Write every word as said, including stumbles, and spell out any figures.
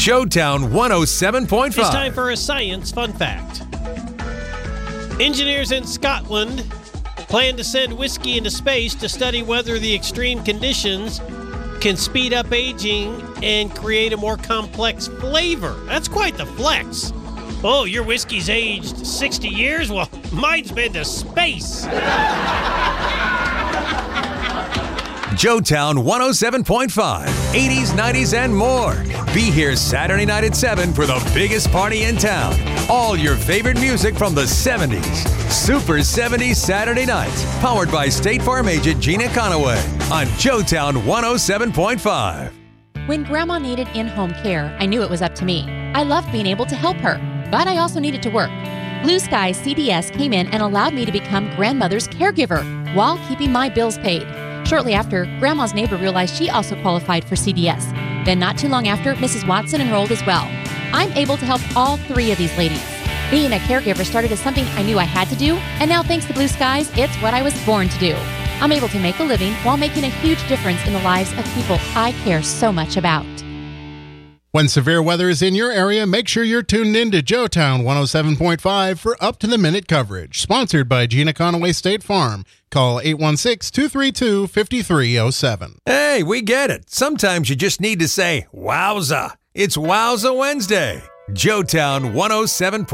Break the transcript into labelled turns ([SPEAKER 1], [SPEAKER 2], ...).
[SPEAKER 1] Joetown one oh seven point five.
[SPEAKER 2] It's time for a science fun fact. Engineers in Scotland plan to send whiskey into space to study whether the extreme conditions can speed up aging and create a more complex flavor. That's quite the flex. Oh, your whiskey's aged sixty years? Well, mine's been to space.
[SPEAKER 1] Joetown one oh seven point five, eighties, nineties, and more. Be here Saturday night at seven for the biggest party in town. All your favorite music from the seventies. Super seventies Saturday nights. Powered by State Farm agent Gina Conaway on Joetown one oh seven point five.
[SPEAKER 3] When Grandma needed in-home care, I knew it was up to me. I loved being able to help her, but I also needed to work. Blue Sky C D S came in and allowed me to become grandmother's caregiver while keeping my bills paid. Shortly after, Grandma's neighbor realized she also qualified for C D S. Then not too long after, Missus Watson enrolled as well. I'm able to help all three of these ladies. Being a caregiver started as something I knew I had to do, and now thanks to Blue Skies, it's what I was born to do. I'm able to make a living while making a huge difference in the lives of people I care so much about.
[SPEAKER 4] When severe weather is in your area, make sure you're tuned in to Joetown one oh seven point five for up-to-the-minute coverage. Sponsored by Gina Conaway State Farm. Call eight one six, two three two, five three zero seven.
[SPEAKER 1] Hey, we get it. Sometimes you just need to say, wowza. It's Wowza Wednesday. Joetown one oh seven point five.